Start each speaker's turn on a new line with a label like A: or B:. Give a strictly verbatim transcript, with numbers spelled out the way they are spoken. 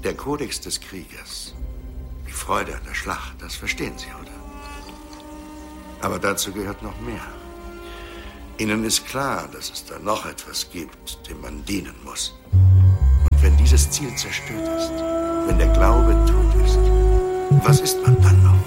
A: Der Kodex des Kriegers. Die Freude an der Schlacht, das verstehen Sie, oder? Aber dazu gehört noch mehr. Ihnen ist klar, dass es da noch etwas gibt, dem man dienen muss. Und wenn dieses Ziel zerstört ist, wenn der Glaube tot ist, was ist man dann noch?